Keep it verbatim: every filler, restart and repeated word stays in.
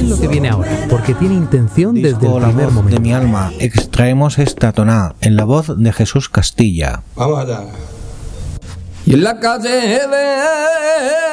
bien lo que viene ahora, porque tiene intención desde el Disco La primer voz momento. de mi alma. Extraemos esta toná en la voz de Jesús Castilla. Vamos allá. Y en la calle de